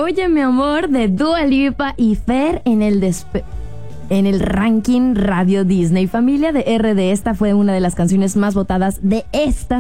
Oye, mi amor, de Dua Lipa y Fer en el ranking Radio Disney. Familia de RD, esta fue una de las canciones más votadas de esta